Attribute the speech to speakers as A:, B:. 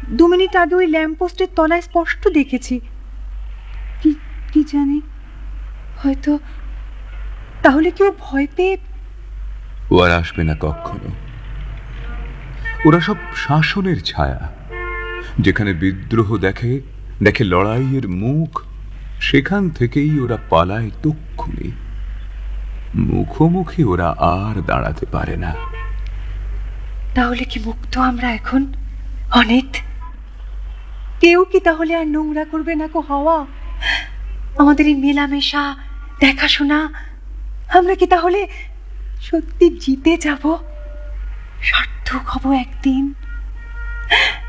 A: 2 minute আগে ওই ল্যাম্পপোস্টের তলায় স্পষ্ট দেখেছি। কি জানি, হয়তো তাহলে কেউ ভয় পেয়ে।
B: ও আর আসবে না কখনো। ওরা সব শাসনের ছায়া। যেখানে বিদ্রোহ দেখে দেখে লড়াইয়ের মুখ, সেখান থেকেই ওরা পালায় তক্ষুনি। মুখোমুখি ওরা আর দাঁড়াতে পারে না।
A: তাহলে কি মুক্ত আমরা এখন অনিত? কেউ কি তাহলে আর নোংরা করবে না কো হাওয়া? আমাদের এই মেলামেশা, দেখাশোনা, আমরা কি তাহলে সত্যি জিতে যাব? সার্থক হব একদিন।